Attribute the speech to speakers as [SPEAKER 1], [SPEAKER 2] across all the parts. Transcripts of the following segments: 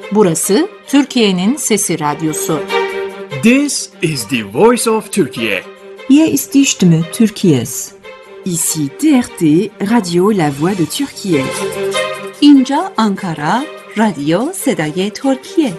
[SPEAKER 1] Burası Türkiye'nin Sesi Radyosu.
[SPEAKER 2] This is the voice of Turkey.
[SPEAKER 3] Hier ist die Stimme Türkiye's.
[SPEAKER 4] Ici TRT, Radio La Voix de Türkiye.
[SPEAKER 3] اینجا آنکارا، رادیو صدای ترکیه.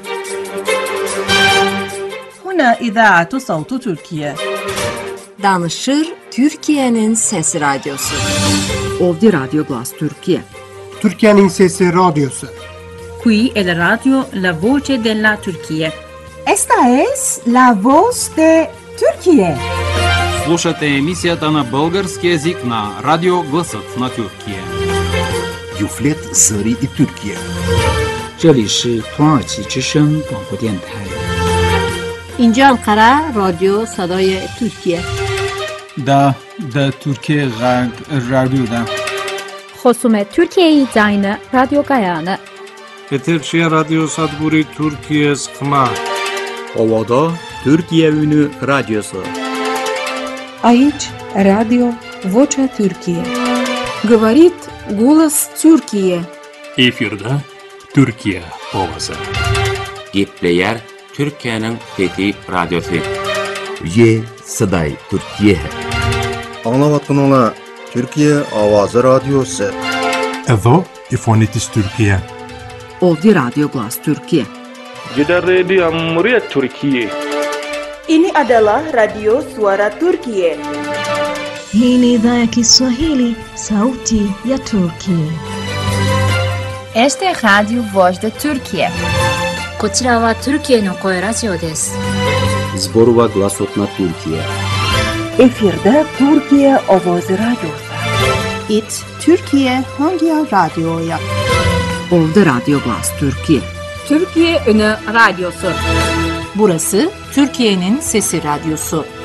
[SPEAKER 5] هنا إذاعة صوت تركيا.
[SPEAKER 1] Danışır Türkiye'nin Sesi Radyosu.
[SPEAKER 4] Ovdi Radio Glas Türkiye.
[SPEAKER 6] Türkiye'nin Sesi Radyosu.
[SPEAKER 5] Qui è la radio La Voce della Turquía.
[SPEAKER 7] Esta es La Voz de Turquía.
[SPEAKER 8] Слушате емисията на български език на Радио Гласът на Тюркия.
[SPEAKER 9] Юфлет Зări и Türkiye.
[SPEAKER 10] 这里是土耳其之声广播电台。
[SPEAKER 1] اینجا انقره رادیو صدای ترکیه.
[SPEAKER 11] دا Türkiye Radyo'da.
[SPEAKER 12] خصوم Türkiye Zayını Radyo Gayanı.
[SPEAKER 13] Peterşehir Radyo Sadburi Türkiye Skma.
[SPEAKER 14] Ovada Türkiye Ünü Radyosu.
[SPEAKER 3] Aici Radio Vocea Türkiye.
[SPEAKER 15] Говорит голос Türkiye.
[SPEAKER 16] Efirde Türkiye Ovası.
[SPEAKER 17] Gepleyer Türkiye'nin Fethi Radyosu.
[SPEAKER 9] Ye Saday Türkiye.
[SPEAKER 18] Anlavatkanala Türkiye Avazı Radyosu.
[SPEAKER 19] Evo İfonitis Türkiye.
[SPEAKER 4] Ovdi Radio Glas Türkiye.
[SPEAKER 13] Gider Radio Muryat Türkiye.
[SPEAKER 20] Ini adalah Radio Suara Turkiye.
[SPEAKER 21] Hii ni idhaa ya Kiswahili, Sauti ya Turkiye.
[SPEAKER 22] Este é Radio Voz de Turkiye.
[SPEAKER 23] こちらはトルキエの声ラジオです。
[SPEAKER 14] Zborova Glasot na Türkiye.
[SPEAKER 7] Efirde Türkiye Avazı Radyosu.
[SPEAKER 24] İt Türkiye hangi radyoya?
[SPEAKER 4] Ovdi Radio Glas Türkiye.
[SPEAKER 1] Türkiye Ünü Radyosu. Burası Türkiye'nin Sesi Radyosu.